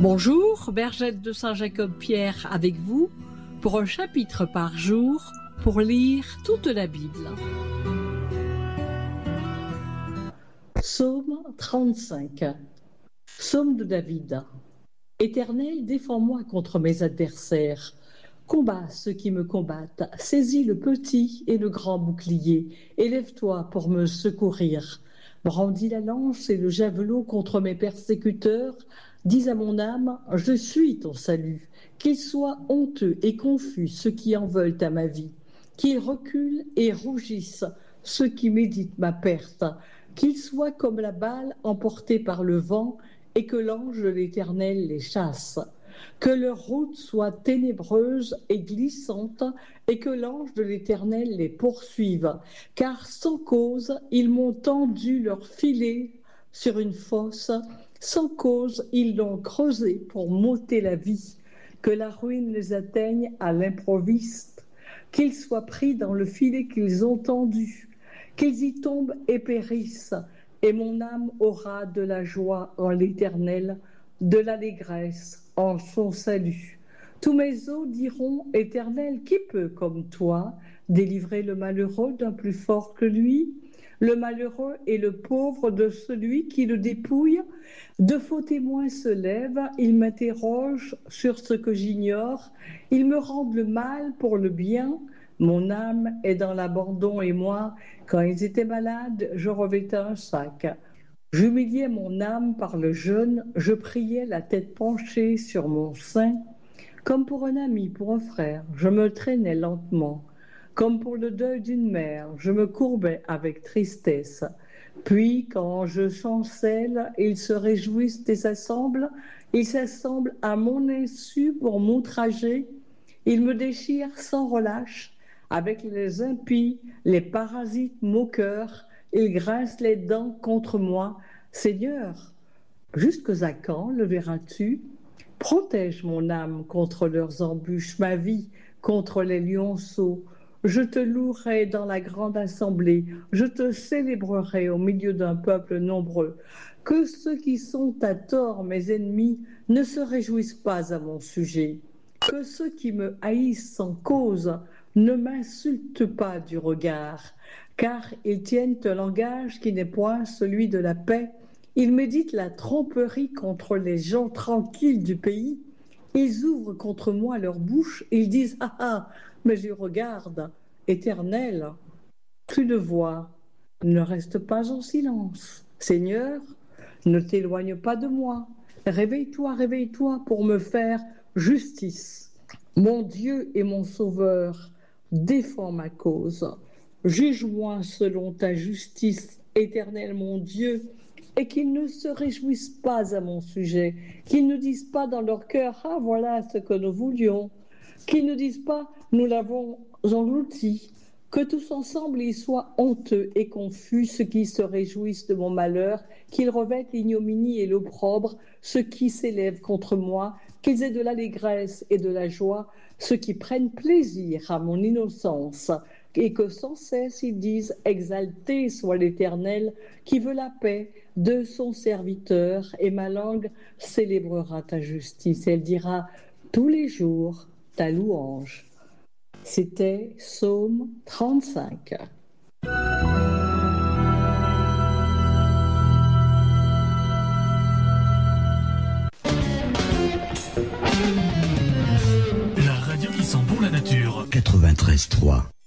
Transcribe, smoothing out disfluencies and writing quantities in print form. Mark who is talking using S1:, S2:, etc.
S1: Bonjour, Bergette de Saint-Jacob-Pierre avec vous pour un chapitre par jour pour lire toute la Bible. Psaume 35. Psaume de David. Éternel, défends-moi contre mes adversaires. Combats ceux qui me combattent. Saisis le petit et le grand bouclier. Élève-toi pour me secourir. Brandis la lance et le javelot contre mes persécuteurs. Dis à mon âme, je suis ton salut. Qu'ils soient honteux et confus ceux qui en veulent à ma vie. Qu'ils reculent et rougissent ceux qui méditent ma perte. Qu'ils soient comme la balle emportée par le vent et que l'ange de l'Éternel les chasse. Que leur route soit ténébreuse et glissante et que l'ange de l'Éternel les poursuive. Car sans cause, ils m'ont tendu leur filet sur une fosse. Sans cause, ils l'ont creusé pour m'ôter la vie. Que la ruine les atteigne à l'improviste. Qu'ils soient pris dans le filet qu'ils ont tendu. Qu'ils y tombent et périssent. Et mon âme aura de la joie en l'Éternel, de l'allégresse en son salut. Tous mes os diront, Éternel, qui peut, comme toi, délivrer le malheureux d'un plus fort que lui? Le malheureux et le pauvre de celui qui le dépouille. De faux témoins se lèvent, ils m'interrogent sur ce que j'ignore. Ils me rendent le mal pour le bien. Mon âme est dans l'abandon et moi, quand ils étaient malades, je revêtais un sac. J'humiliais mon âme par le jeûne, je priais la tête penchée sur mon sein. Comme pour un ami, pour un frère, je me traînais lentement. Comme pour le deuil d'une mère, je me courbais avec tristesse. Puis, quand je chancelle, ils se réjouissent et s'assemblent. Ils s'assemblent à mon insu pour m'outrager. Ils me déchirent sans relâche. Avec les impies, les parasites moqueurs, ils grincent les dents contre moi. Seigneur, jusque à quand le verras-tu? Protège mon âme contre leurs embûches, ma vie contre les lionceaux. Je te louerai dans la grande assemblée, je te célébrerai au milieu d'un peuple nombreux. Que ceux qui sont à tort mes ennemis ne se réjouissent pas à mon sujet. Que ceux qui me haïssent sans cause ne m'insultent pas du regard, car ils tiennent un langage qui n'est point celui de la paix. Ils méditent la tromperie contre les gens tranquilles du pays. Ils ouvrent contre moi leur bouche, ils disent « Ah ah !» mais je regarde, Éternel, plus de voix, ne reste pas en silence. Seigneur, ne t'éloigne pas de moi. Réveille-toi, réveille-toi pour me faire justice. Mon Dieu et mon Sauveur, défends ma cause. Juge-moi selon ta justice, Éternel mon Dieu, et qu'ils ne se réjouissent pas à mon sujet, qu'ils ne disent pas dans leur cœur « Ah, voilà ce que nous voulions », qu'ils ne disent pas « Nous l'avons englouti », que tous ensemble ils soient honteux et confus, ceux qui se réjouissent de mon malheur, qu'ils revêtent l'ignominie et l'opprobre, ceux qui s'élèvent contre moi, qu'ils aient de l'allégresse et de la joie, ceux qui prennent plaisir à mon innocence, et que sans cesse ils disent « Exalté soit l'Éternel, qui veut la paix de son serviteur, et ma langue célébrera ta justice. Elle dira tous les jours ta louange. » C'était Psaume 35.
S2: La radio qui sent bon la nature.
S3: 93.3.